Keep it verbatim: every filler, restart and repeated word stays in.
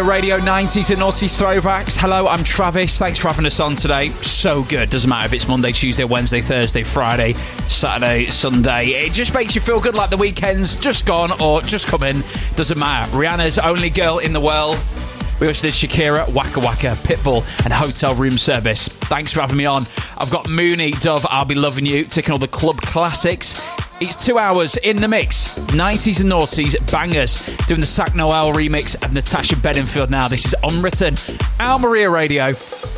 Radio nineties and noughties throwbacks. Hello, I'm Travis. Thanks for having us on today. So good. Doesn't matter if it's Monday, Tuesday, Wednesday, Thursday, Friday, Saturday, Sunday. It just makes you feel good like the weekend's just gone or just come in. Doesn't matter. Rihanna's Only Girl in the World. We also did Shakira, Waka Waka, Pitbull and Hotel Room Service. Thanks for having me on. I've got Mooney, Dove, I'll Be Loving You, taking all the club classics. It's two hours in the mix. nineties and noughties bangers. Doing the Sack Noel remix of Natasha Bedingfield now. This is Unwritten. Al Maria Radio.